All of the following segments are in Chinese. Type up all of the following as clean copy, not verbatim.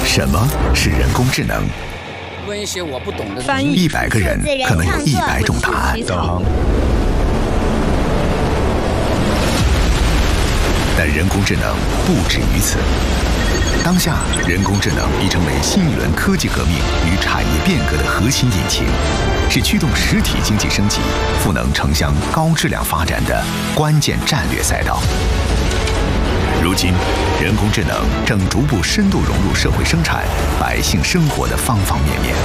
什么是人工智能？ 问一些我不懂的翻译 100个人可能有100种答案。 导航。 但人工智能不止于此。当下，人工智能已成为新一轮科技革命与产业变革的核心引擎，是驱动实体经济升级、赋能城乡高质量发展的关键战略赛道。如今，人工智能正逐步深度融入社会生产、百姓生活的方方面面。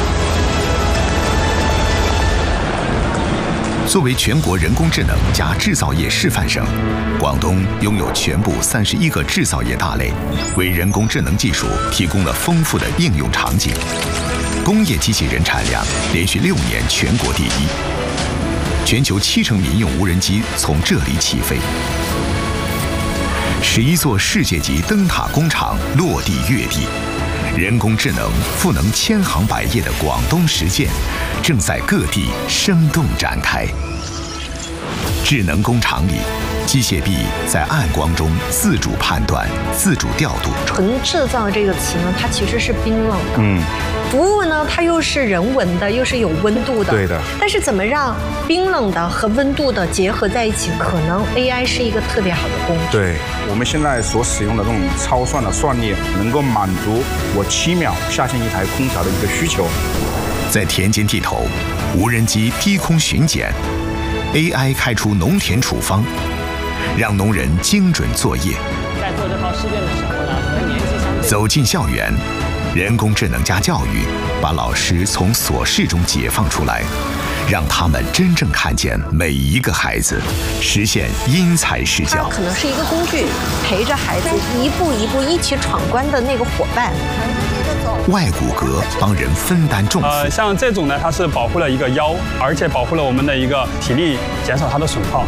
作为全国人工智能加制造业示范省，广东拥有全部31个制造业大类，为人工智能技术提供了丰富的应用场景。工业机器人产量连续6年全国第一，全球70%民用无人机从这里起飞。11座世界级灯塔工厂落地跃地，人工智能赋能千行百业的广东实践正在各地生动展开。智能工厂里，机械臂在暗光中自主判断、自主调度。 纯制造这个词呢，它其实是冰冷的。服务呢，它又是人文的，又是有温度的。 对的。 但是怎么让冰冷的和温度的结合在一起？可能 AI 是一个特别好的工具。 对，我们现在所使用的这种超算的算力，能够满足我7秒下线一台空调的一个需求。 在田间地头，无人机低空巡检 ，AI 开出农田处方，让农人精准作业。 在做这套试卷的时候呢，和年纪相对。 走进校园，人工智能加教育，把老师从琐事中解放出来，让他们真正看见每一个孩子，实现因材施教。 它可能是一个工具，陪着孩子一步一步一起闯关的那个伙伴。 外骨骼帮人分担重负。 像这种呢，它是保护了一个腰，而且保护了我们的一个体力，减少它的损耗。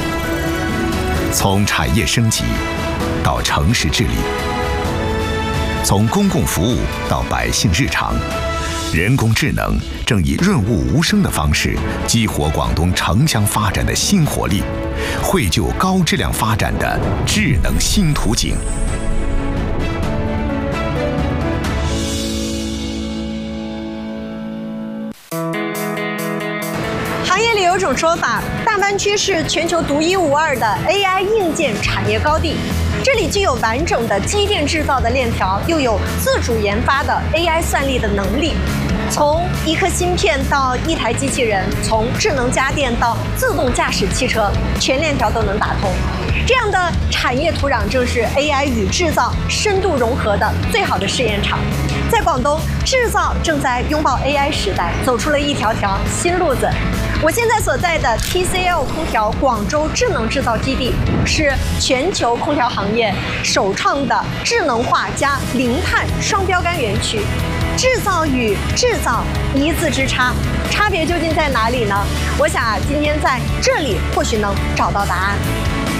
从产业升级到城市治理，从公共服务到百姓日常，人工智能正以润物无声的方式激活广东城乡发展的新活力，绘就高质量发展的智能新图景。 行业里有种说法，大湾区是全球独一无二的 AI 硬件产业高地。这里既有完整的机电制造的链条，又有自主研发的 AI 算力的能力。从一颗芯片到一台机器人，从智能家电到自动驾驶汽车，全链条都能打通。这样的产业土壤正是 AI 与制造深度融合的最好的试验场。在广东，制造正在拥抱 AI 时代，走出了一条条新路子。我现在所在的 TCL 空调广州智能制造基地，是全球空调行业首创的智能化加零碳双标杆园区。制造与制造一字之差，差别究竟在哪里呢？我想今天在这里或许能找到答案。